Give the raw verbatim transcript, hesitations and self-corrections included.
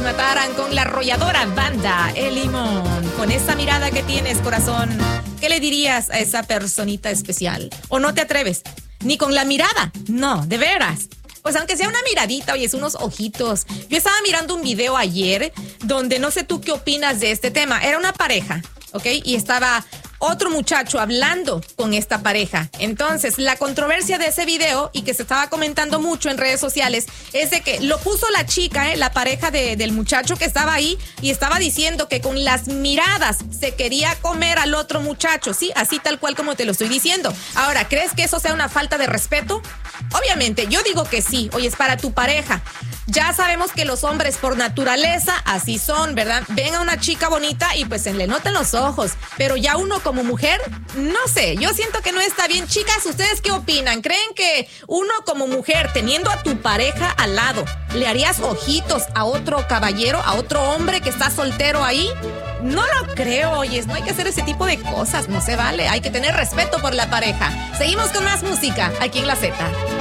mataran con la arrolladora banda El Limón. Con esa mirada que tienes, corazón, ¿qué le dirías a esa personita especial? ¿O no te atreves? Ni con la mirada. No, de veras. Pues aunque sea una miradita, oye, es unos ojitos. Yo estaba mirando un video ayer donde no sé tú qué opinas de este tema. Era una pareja, ¿ok? Y estaba otro muchacho hablando con esta pareja. Entonces, la controversia de ese video y que se estaba comentando mucho en redes sociales es de que lo puso la chica, ¿eh? La pareja de, del muchacho que estaba ahí y estaba diciendo que con las miradas se quería comer al otro muchacho, ¿sí? Así tal cual como te lo estoy diciendo. Ahora, ¿crees que eso sea una falta de respeto? Obviamente, yo digo que sí. Oye, es para tu pareja. Ya sabemos que los hombres por naturaleza así son, ¿verdad? Ven a una chica bonita y pues se le notan los ojos. Pero ya uno como mujer, no sé, yo siento que no está bien. Chicas, ¿ustedes qué opinan? ¿Creen que uno como mujer, teniendo a tu pareja al lado, le harías ojitos a otro caballero, a otro hombre que está soltero ahí? No lo creo, oyes, no hay que hacer ese tipo de cosas, no se vale. Hay que tener respeto por la pareja. Seguimos con más música aquí en La Z.